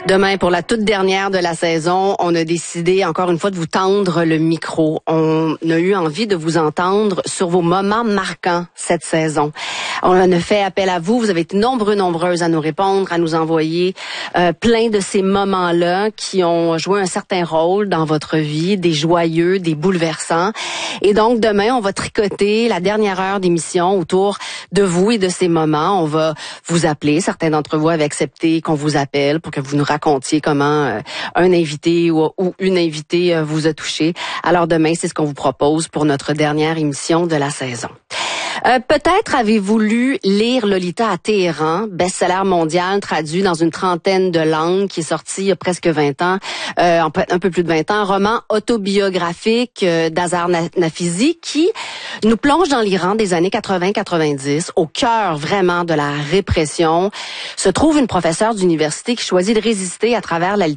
Demain, pour la toute dernière de la saison, on a décidé encore une fois de vous tendre le micro. On a eu envie de vous entendre sur vos moments marquants cette saison. On a fait appel à vous. Vous avez été nombreuses à nous répondre, à nous envoyer plein de ces moments-là qui ont joué un certain rôle dans votre vie, des joyeux, des bouleversants. Et donc, demain, on va tricoter la dernière heure d'émission autour de vous et de ces moments. On va vous appeler. Certains d'entre vous avaient accepté qu'on vous appelle pour que vous nous racontiez comment un invité ou une invitée vous a touché. Alors demain, c'est ce qu'on vous propose pour notre dernière émission de la saison. Peut-être avez-vous lu Lire Lolita à Téhéran, best-seller mondial traduit dans une trentaine de langues, qui est sorti il y a presque 20 ans, un peu plus de 20 ans, un roman autobiographique d'Azar Nafizi qui nous plonge dans l'Iran des années 80-90, au cœur vraiment de la répression. Se trouve une professeure d'université qui choisit de résister à travers la